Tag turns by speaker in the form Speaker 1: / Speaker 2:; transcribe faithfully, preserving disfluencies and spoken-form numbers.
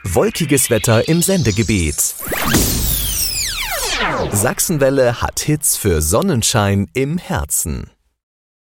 Speaker 1: Wolkiges Wetter im Sendegebiet. Sachsenwelle hat Hits für Sonnenschein im Herzen.